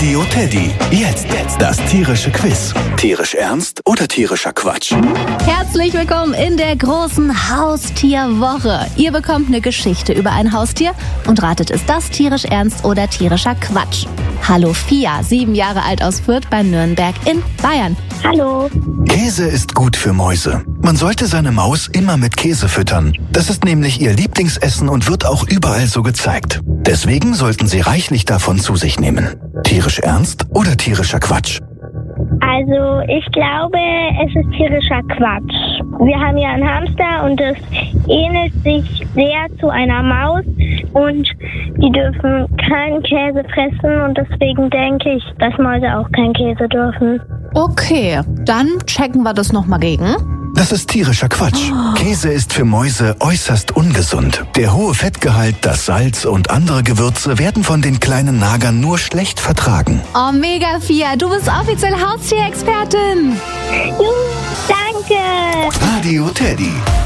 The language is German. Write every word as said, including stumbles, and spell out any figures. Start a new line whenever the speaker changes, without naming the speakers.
Radio Teddy. Jetzt das tierische Quiz. Tierisch ernst oder tierischer Quatsch?
Herzlich willkommen in der großen Haustierwoche. Ihr bekommt eine Geschichte über ein Haustier und ratet, ist das tierisch ernst oder tierischer Quatsch? Hallo Fia, sieben Jahre alt aus Fürth bei Nürnberg in Bayern.
Hallo.
Käse ist gut für Mäuse. Man sollte seine Maus immer mit Käse füttern. Das ist nämlich ihr Lieblingsessen und wird auch überall so gezeigt. Deswegen sollten Sie reichlich davon zu sich nehmen. Tierisch ernst oder tierischer Quatsch?
Also ich glaube, es ist tierischer Quatsch. Wir haben ja einen Hamster und das ähnelt sich sehr zu einer Maus und die dürfen keinen Käse fressen und deswegen denke ich, dass Mäuse auch keinen Käse dürfen.
Okay, dann checken wir das nochmal gegen.
Das ist tierischer Quatsch. Käse ist für Mäuse äußerst ungesund. Der hohe Fettgehalt, das Salz und andere Gewürze werden von den kleinen Nagern nur schlecht vertragen.
Oh, mega Fia, du bist offiziell Haustierexpertin.
Juhu, danke.
Radio Teddy.